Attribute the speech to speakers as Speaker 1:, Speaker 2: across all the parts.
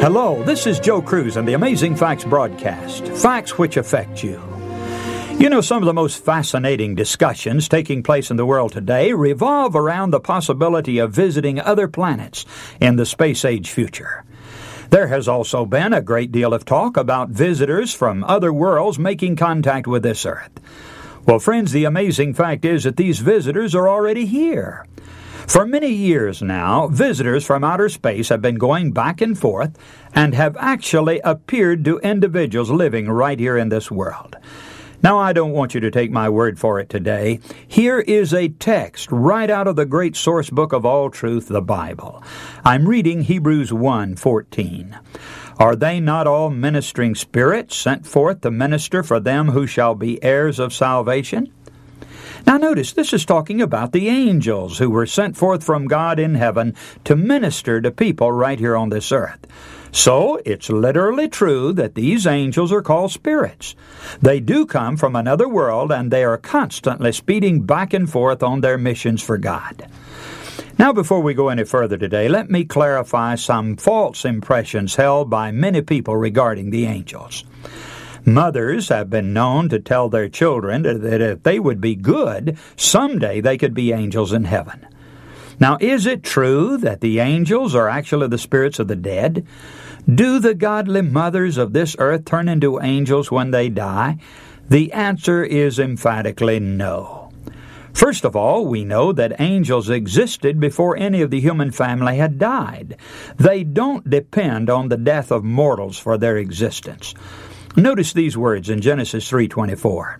Speaker 1: Hello, this is Joe Cruz and the Amazing Facts broadcast, facts which affect you. You know, some of the most fascinating discussions taking place in the world today revolve around the possibility of visiting other planets in the space-age future. There has also been a great deal of talk about visitors from other worlds making contact with this Earth. Well, friends, the amazing fact is that these visitors are already here. For many years now, visitors from outer space have been going back and forth and have actually appeared to individuals living right here in this world. Now, I don't want you to take my word for it today. Here is a text right out of the great source book of all truth, the Bible. I'm reading Hebrews 1:14. Are they not all ministering spirits sent forth to minister for them who shall be heirs of salvation? Now notice, this is talking about the angels who were sent forth from God in heaven to minister to people right here on this earth. So, it's literally true that these angels are called spirits. They do come from another world, and they are constantly speeding back and forth on their missions for God. Now, before we go any further today, let me clarify some false impressions held by many people regarding the angels. Mothers have been known to tell their children that if they would be good, someday they could be angels in heaven. Now, is it true that the angels are actually the spirits of the dead? Do the godly mothers of this earth turn into angels when they die? The answer is emphatically no. First of all, we know that angels existed before any of the human family had died. They don't depend on the death of mortals for their existence. Notice these words in Genesis 3:24.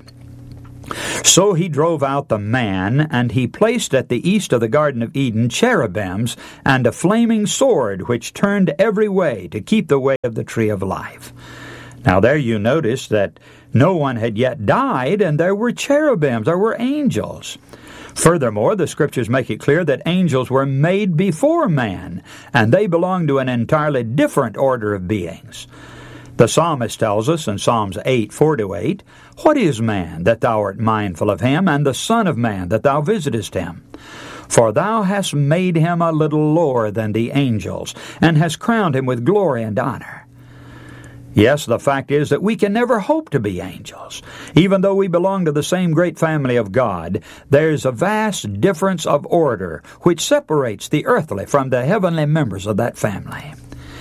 Speaker 1: So he drove out the man, and he placed at the east of the Garden of Eden cherubims and a flaming sword which turned every way to keep the way of the tree of life. Now there you notice that no one had yet died, and there were cherubims, there were angels. Furthermore, the Scriptures make it clear that angels were made before man, and they belong to an entirely different order of beings. The psalmist tells us in Psalms 8:4-8, What is man, that thou art mindful of him, and the son of man, that thou visitest him? For thou hast made him a little lower than the angels, and hast crowned him with glory and honor. Yes, the fact is that we can never hope to be angels. Even though we belong to the same great family of God, there's a vast difference of order which separates the earthly from the heavenly members of that family.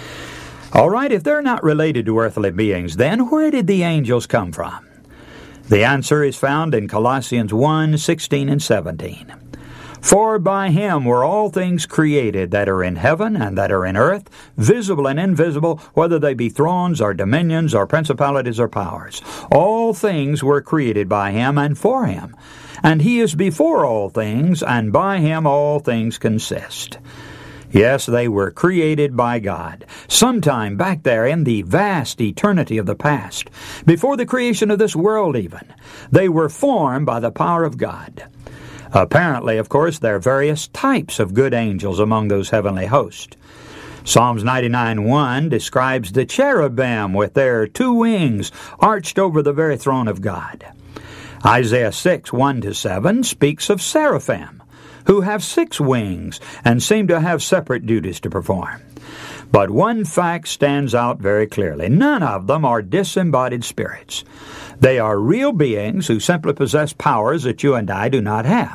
Speaker 1: All right, if they're not related to earthly beings, then where did the angels come from? The answer is found in Colossians 1:16 and 17. For by him were all things created that are in heaven and that are in earth, visible and invisible, whether they be thrones or dominions or principalities or powers. All things were created by him and for him. And he is before all things, and by him all things consist. Yes, they were created by God, sometime back there in the vast eternity of the past, before the creation of this world even. They were formed by the power of God. Apparently, of course, there are various types of good angels among those heavenly hosts. Psalms 99:1 describes the cherubim with their two wings arched over the very throne of God. Isaiah 6:1-7 speaks of seraphim, who have 6 wings and seem to have separate duties to perform. But one fact stands out very clearly. None of them are disembodied spirits. They are real beings who simply possess powers that you and I do not have.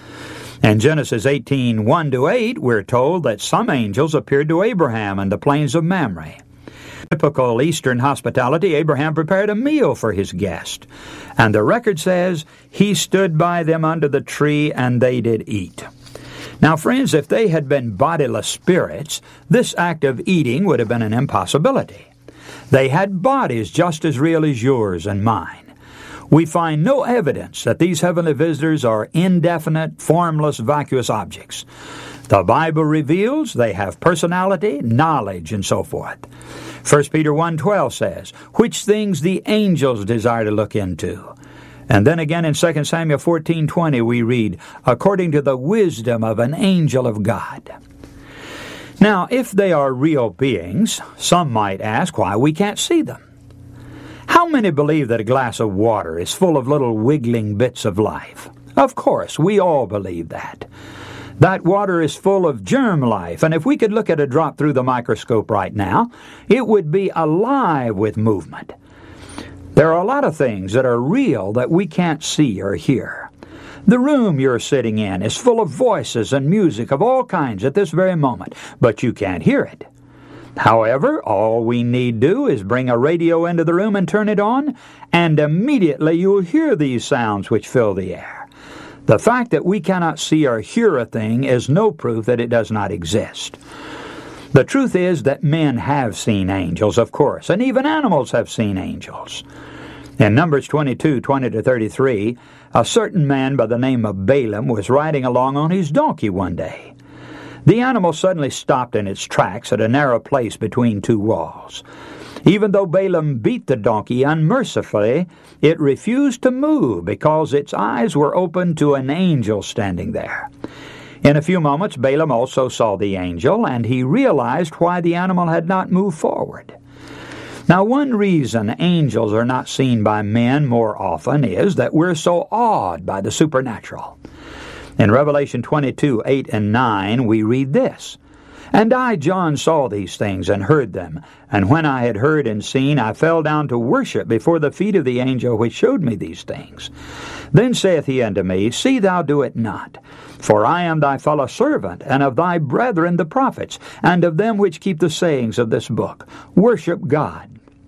Speaker 1: In Genesis 18:1-8, we're told that some angels appeared to Abraham in the plains of Mamre. Typical Eastern hospitality, Abraham prepared a meal for his guest. And the record says, he stood by them under the tree, and they did eat. Now, friends, if they had been bodiless spirits, this act of eating would have been an impossibility. They had bodies just as real as yours and mine. We find no evidence that these heavenly visitors are indefinite, formless, vacuous objects. The Bible reveals they have personality, knowledge, and so forth. 1 Peter 1:12 says, which things the angels desire to look into. And then again in 2 Samuel 14:20 we read, according to the wisdom of an angel of God. Now, if they are real beings, some might ask why we can't see them. How many believe that a glass of water is full of little wiggling bits of life? Of course, we all believe that. That water is full of germ life, and if we could look at a drop through the microscope right now, it would be alive with movement. There are a lot of things that are real that we can't see or hear. The room you're sitting in is full of voices and music of all kinds at this very moment, but you can't hear it. However, all we need do is bring a radio into the room and turn it on, and immediately you'll hear these sounds which fill the air. The fact that we cannot see or hear a thing is no proof that it does not exist. The truth is that men have seen angels, of course, and even animals have seen angels. In Numbers 22:20-33, a certain man by the name of Balaam was riding along on his donkey one day. The animal suddenly stopped in its tracks at a narrow place between two walls. Even though Balaam beat the donkey unmercifully, it refused to move because its eyes were open to an angel standing there. In a few moments, Balaam also saw the angel, and he realized why the animal had not moved forward. Now, one reason angels are not seen by men more often is that we're so awed by the supernatural. In Revelation 22:8-9, we read this, "And I, John, saw these things and heard them. And when I had heard and seen, I fell down to worship before the feet of the angel which showed me these things. Then saith he unto me, See thou do it not. For I am thy fellow servant, and of thy brethren the prophets, and of them which keep the sayings of this book. Worship God."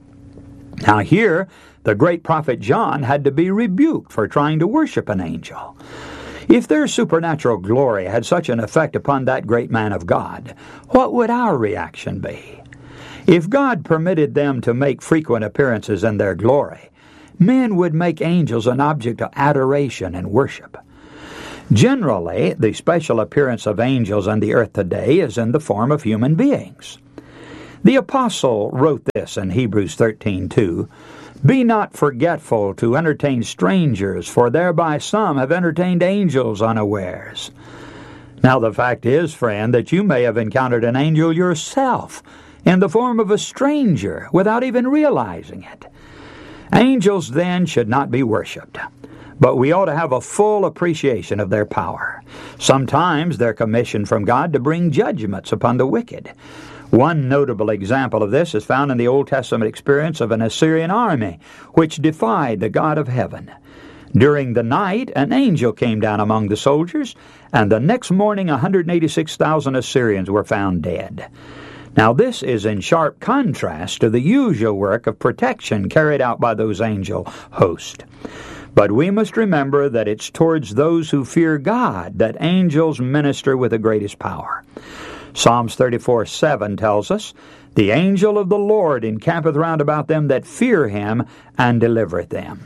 Speaker 1: Now here, the great prophet John had to be rebuked for trying to worship an angel. If their supernatural glory had such an effect upon that great man of God, what would our reaction be? If God permitted them to make frequent appearances in their glory, men would make angels an object of adoration and worship. Generally, the special appearance of angels on the earth today is in the form of human beings. The apostle wrote this in Hebrews 13:2, "Be not forgetful to entertain strangers, for thereby some have entertained angels unawares." Now the fact is, friend, that you may have encountered an angel yourself in the form of a stranger without even realizing it. Angels then should not be worshipped, but we ought to have a full appreciation of their power. Sometimes they're commissioned from God to bring judgments upon the wicked. One notable example of this is found in the Old Testament experience of an Assyrian army which defied the God of heaven. During the night, an angel came down among the soldiers, and the next morning 186,000 Assyrians were found dead. Now this is in sharp contrast to the usual work of protection carried out by those angel hosts. But we must remember that it's towards those who fear God that angels minister with the greatest power. Psalms 34:7 tells us, "The angel of the Lord encampeth round about them that fear him, and delivereth them."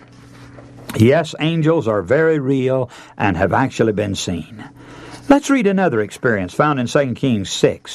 Speaker 1: Yes, angels are very real and have actually been seen. Let's read another experience found in 2 Kings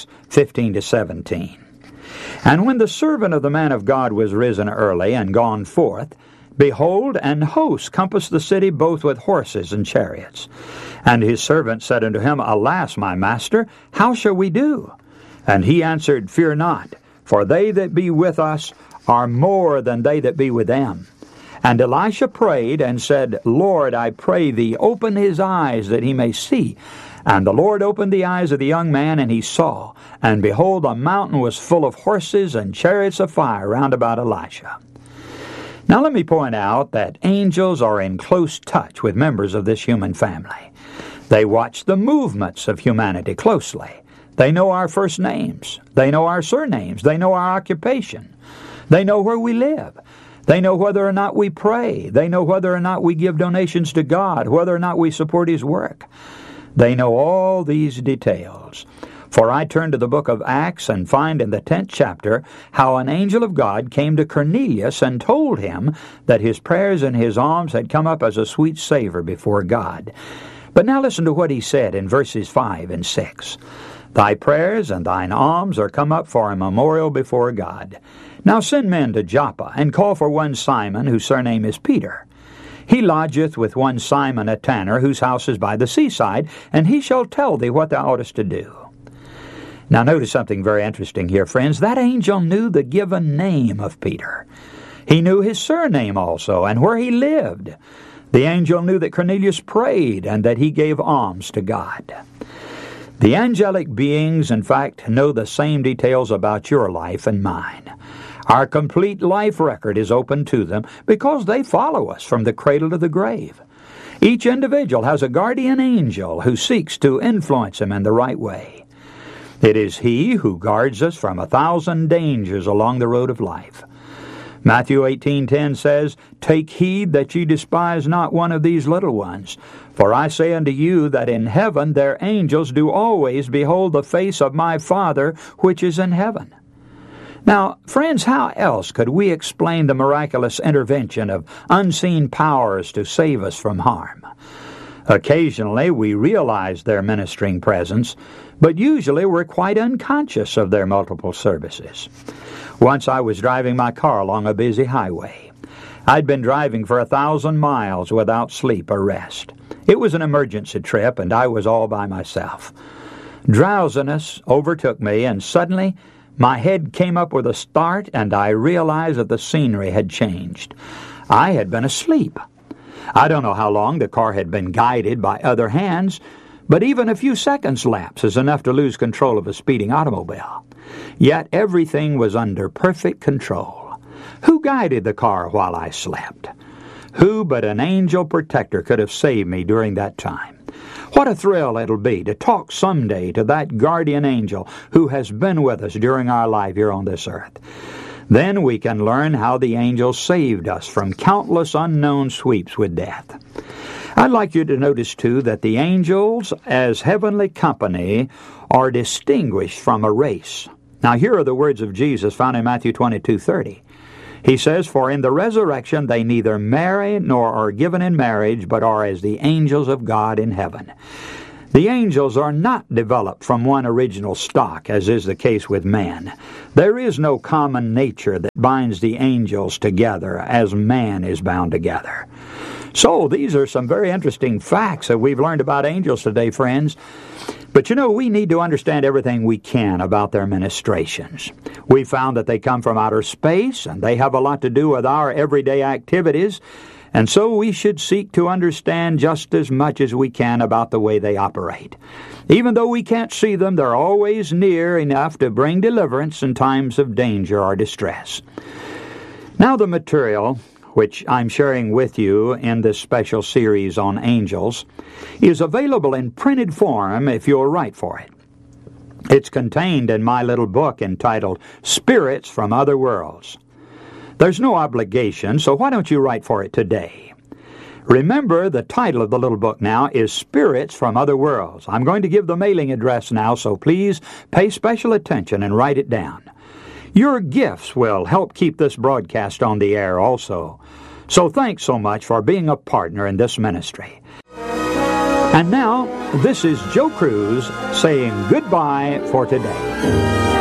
Speaker 1: 6:15-17. "And when the servant of the man of God was risen early and gone forth, behold, an host compassed the city both with horses and chariots. And his servant said unto him, Alas, my master, how shall we do? And he answered, Fear not, for they that be with us are more than they that be with them. And Elisha prayed and said, Lord, I pray thee, open his eyes that he may see. And the Lord opened the eyes of the young man, and he saw. And behold, the mountain was full of horses and chariots of fire round about Elisha." Now let me point out that angels are in close touch with members of this human family. They watch the movements of humanity closely. They know our first names. They know our surnames. They know our occupation. They know where we live. They know whether or not we pray. They know whether or not we give donations to God, whether or not we support His work. They know all these details. For I turn to the book of Acts and find in the 10th chapter how an angel of God came to Cornelius and told him that his prayers and his alms had come up as a sweet savor before God. But now listen to what he said in verses 5 and 6. "Thy prayers and thine alms are come up for a memorial before God. Now send men to Joppa, and call for one Simon, whose surname is Peter. He lodgeth with one Simon a tanner, whose house is by the seaside, and he shall tell thee what thou oughtest to do." Now notice something very interesting here, friends. That angel knew the given name of Peter. He knew his surname also, and where he lived. The angel knew that Cornelius prayed, and that he gave alms to God. The angelic beings, in fact, know the same details about your life and mine. Our complete life record is open to them because they follow us from the cradle to the grave. Each individual has a guardian angel who seeks to influence him in the right way. It is he who guards us from 1,000 dangers along the road of life. Matthew 18:10 says, "Take heed that ye despise not one of these little ones. For I say unto you that in heaven their angels do always behold the face of my Father which is in heaven." Now, friends, how else could we explain the miraculous intervention of unseen powers to save us from harm? Occasionally we realize their ministering presence, but usually we're quite unconscious of their multiple services. Once I was driving my car along a busy highway. I'd been driving for 1,000 miles without sleep or rest. It was an emergency trip, and I was all by myself. Drowsiness overtook me, and suddenly my head came up with a start, and I realized that the scenery had changed. I had been asleep. I don't know how long the car had been guided by other hands, but even a few seconds lapse is enough to lose control of a speeding automobile. Yet everything was under perfect control. Who guided the car while I slept? Who but an angel protector could have saved me during that time? What a thrill it'll be to talk someday to that guardian angel who has been with us during our life here on this earth. Then we can learn how the angels saved us from countless unknown sweeps with death. I'd like you to notice, too, that the angels, as heavenly company, are distinguished from a race. Now, here are the words of Jesus found in Matthew 22:30. He says, "For in the resurrection they neither marry nor are given in marriage, but are as the angels of God in heaven." The angels are not developed from one original stock, as is the case with man. There is no common nature that binds the angels together as man is bound together. So these are some very interesting facts that we've learned about angels today, friends. But we need to understand everything we can about their ministrations. We found that they come from outer space, and they have a lot to do with our everyday activities, and so we should seek to understand just as much as we can about the way they operate. Even though we can't see them, they're always near enough to bring deliverance in times of danger or distress. Now the material which I'm sharing with you in this special series on angels, is available in printed form if you'll write for it. It's contained in my little book entitled Spirits from Other Worlds. There's no obligation, so why don't you write for it today? Remember, the title of the little book now is Spirits from Other Worlds. I'm going to give the mailing address now, so please pay special attention and write it down. Your gifts will help keep this broadcast on the air also. So thanks so much for being a partner in this ministry. And now, this is Joe Cruz saying goodbye for today.